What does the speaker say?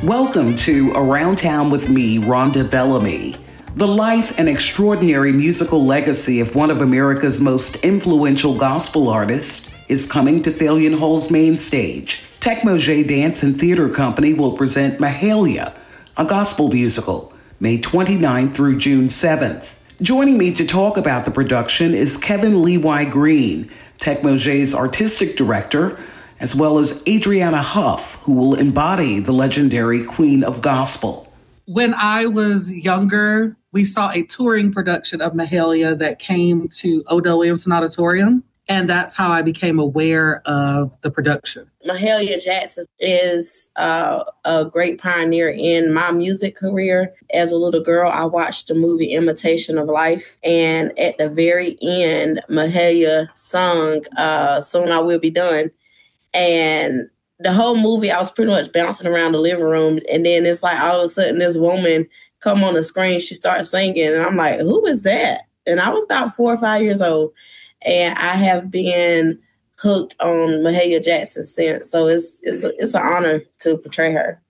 Welcome to Around Town with me, Rhonda Bellamy. The life and extraordinary musical legacy of one of America's most influential gospel artists is coming to Phalion Hall's main stage. Tecmoje Dance and Theater Company will present Mahalia, a gospel musical, May 29th through June 7th. Joining me to talk about the production is Kevin Levi Green, Tecmoje's artistic director, as well as Adriana Huff, who will embody the legendary Queen of Gospel. When I was younger, we saw a touring production of Mahalia that came to Odell Williamson Auditorium, and that's how I became aware of the production. Mahalia Jackson is a great pioneer in my music career. As a little girl, I watched the movie Imitation of Life, and at the very end, Mahalia sung Soon I Will Be Done. And the whole movie, I was pretty much bouncing around the living room. And then it's like all of a sudden this woman come on the screen, she starts singing. And I'm like, who is that? And I was about 4 or 5 years old. And I have been hooked on Mahalia Jackson since. So it's an honor to portray her.